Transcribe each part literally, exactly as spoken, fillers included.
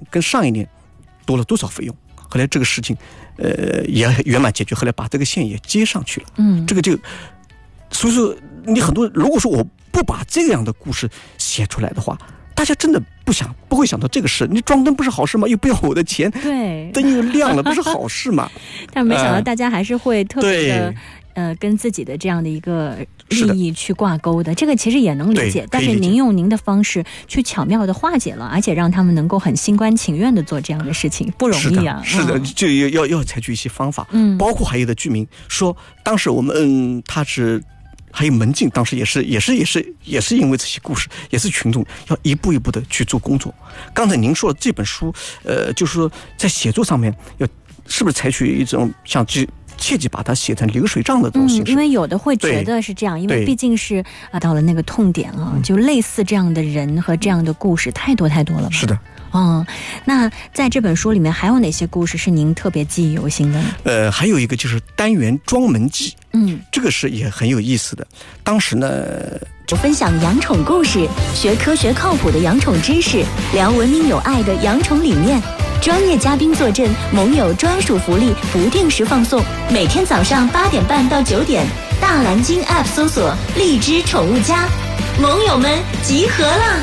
跟上一年多了多少费用。后来这个事情呃也圆满解决，后来把这个线也接上去了。嗯，这个就所以说你很多如果说我不把这样的故事写出来的话，大家真的不想不会想到这个事。你装灯不是好事吗？又不要我的钱， 对， 灯又亮了，不是好事吗？ 但没想到大家还是会特别的、 呃、 呃跟自己的这样的一个利益去挂钩的，这个其实也能理解。但是您用您的方式去巧妙的化解了，而且让他们能够很心甘情愿的做这样的事情，不容易啊。 是的，是的，就要要要采取一些方法。嗯，包括还有的居民说，当时我们嗯他是。还有门禁，当时也是也是也是也是因为这些故事，也是群众要一步一步的去做工作。刚才您说的这本书，呃，就是说在写作上面要是不是采取一种像这。切记把它写成流水账的这种形式、 嗯、因为有的会觉得是这样，因为毕竟是啊到了那个痛点啊，就类似这样的人和这样的故事太多太多了吧。 是的。 哦，那在这本书里面还有哪些故事是您特别记忆犹新的呢？ 呃，还有一个就是单元装门记， 嗯， 这个是也很有意思的。当时呢， 我分享养宠故事，学科学靠谱的养宠知识，聊文明有爱的养宠理念。专业嘉宾坐镇，盟友专属福利不定时放送。每天早上八点半到九点，大蓝鲸 App 搜索荔枝宠物家，盟友们集合了。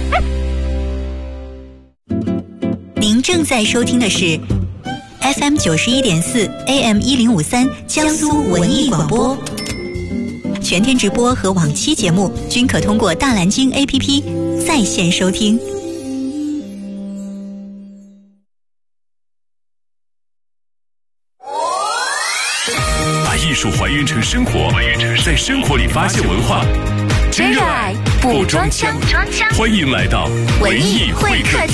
您正在收听的是 F M 九十一点四 A M 一零五三江苏文艺广播，全天直播和往期节目均可通过大蓝鲸 A P P 在线收听。 把艺术还原成生活，在生活里发现文化， 真热爱不装腔， 欢迎来到文艺会客厅。